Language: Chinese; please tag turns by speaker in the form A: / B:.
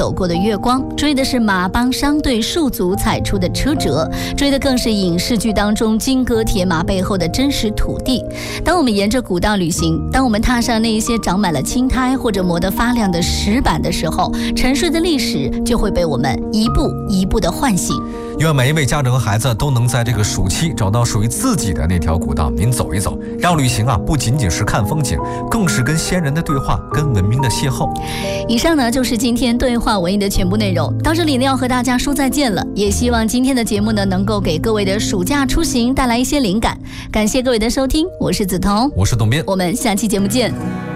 A: 走过的月光，追的是马帮商队戍卒踩出的车辙，追的更是影视剧当中金戈铁马背后的真实土地。当我们沿着古道旅行，当我们踏上那一些长满了青苔或者磨得发亮的石板的时候，沉睡的历史就会被我们一步一步地唤醒。
B: 愿每一位家长和孩子都能在这个暑期找到属于自己的那条古道，您走一走，让旅行不仅仅是看风景，更是跟先人的对话，跟文明的邂逅。
A: 以上呢就是今天对话文艺的全部内容，到这里呢要和大家说再见了，也希望今天的节目呢能够给各位的暑假出行带来一些灵感。感谢各位的收听，我是梓潼，
B: 我是董斌，
A: 我们下期节目见。